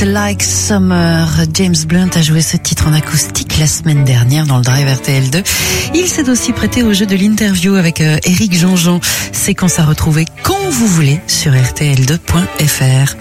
Like Summer. James Blunt a joué ce titre en acoustique la semaine dernière dans le Drive RTL2. Il s'est aussi prêté au jeu de l'interview avec Éric Jean-Jean. Séquence à retrouver quand vous voulez sur rtl2.fr.